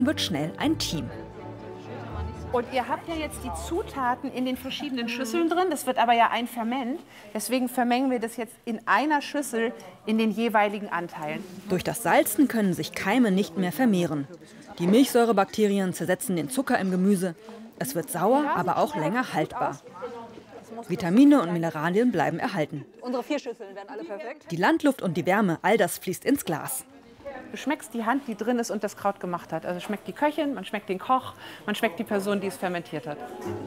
wird schnell ein Team. Und ihr habt ja jetzt die Zutaten in den verschiedenen Schüsseln drin. Das wird aber ja ein Ferment. Deswegen vermengen wir das jetzt in einer Schüssel in den jeweiligen Anteilen. Durch das Salzen können sich Keime nicht mehr vermehren. Die Milchsäurebakterien zersetzen den Zucker im Gemüse. Es wird sauer, aber auch länger haltbar. Vitamine und Mineralien bleiben erhalten. Unsere 4 Schüsseln werden alle perfekt. Die Landluft und die Wärme, all das fließt ins Glas. Du schmeckst die Hand, die drin ist und das Kraut gemacht hat. Also schmeckt die Köchin, man schmeckt den Koch, man schmeckt die Person, die es fermentiert hat.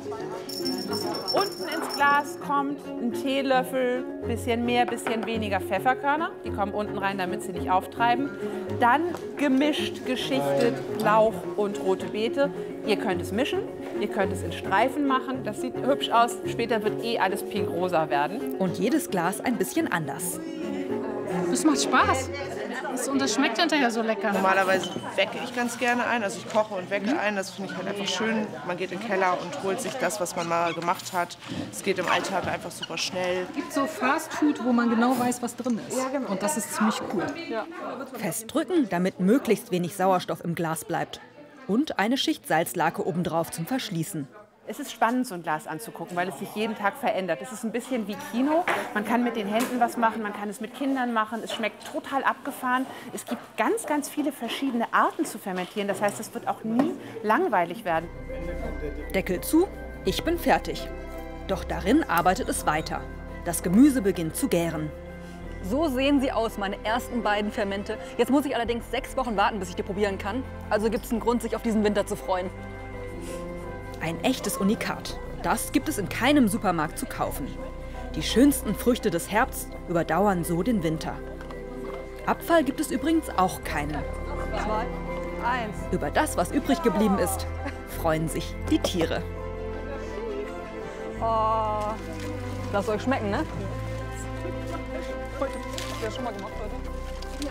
Unten ins Glas kommt ein Teelöffel, bisschen mehr, bisschen weniger Pfefferkörner. Die kommen unten rein, damit sie nicht auftreiben. Dann gemischt, geschichtet Lauch und rote Beete. Ihr könnt es mischen, ihr könnt es in Streifen machen. Das sieht hübsch aus. Später wird alles pink-rosa werden. Und jedes Glas ein bisschen anders. Das macht Spaß. Und das schmeckt hinterher so lecker. Normalerweise wecke ich ganz gerne ein, also ich koche und wecke ein. Das finde ich halt einfach schön. Man geht in den Keller und holt sich das, was man mal gemacht hat. Es geht im Alltag einfach super schnell. Es gibt so Fast Food, wo man genau weiß, was drin ist. Ja, genau. Und das ist ziemlich cool. Ja. Festdrücken, damit möglichst wenig Sauerstoff im Glas bleibt. Und eine Schicht Salzlake obendrauf zum Verschließen. Es ist spannend, so ein Glas anzugucken, weil es sich jeden Tag verändert. Es ist ein bisschen wie Kino. Man kann mit den Händen was machen, man kann es mit Kindern machen. Es schmeckt total abgefahren. Es gibt ganz, ganz viele verschiedene Arten zu fermentieren. Das heißt, es wird auch nie langweilig werden. Deckel zu, ich bin fertig. Doch darin arbeitet es weiter. Das Gemüse beginnt zu gären. So sehen sie aus, meine ersten beiden Fermente. Jetzt muss ich allerdings 6 Wochen warten, bis ich die probieren kann. Also gibt es einen Grund, sich auf diesen Winter zu freuen. Ein echtes Unikat. Das gibt es in keinem Supermarkt zu kaufen. Die schönsten Früchte des Herbsts überdauern so den Winter. Abfall gibt es übrigens auch keinen. 2, 1. Über das, was übrig geblieben ist, freuen sich die Tiere. Oh, lasst euch schmecken, ne? Habt ihr das schon mal gemacht heute?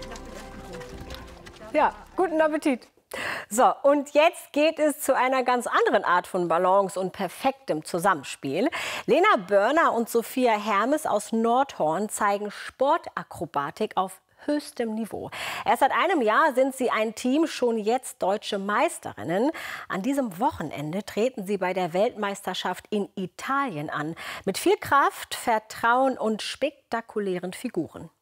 Ja, guten Appetit. So, und jetzt geht es zu einer ganz anderen Art von Balance und perfektem Zusammenspiel. Lena Börner und Sophia Hermes aus Nordhorn zeigen Sportakrobatik auf höchstem Niveau. Erst seit einem Jahr sind sie ein Team, schon jetzt deutsche Meisterinnen. An diesem Wochenende treten sie bei der Weltmeisterschaft in Italien an. Mit viel Kraft, Vertrauen und spektakulären Figuren.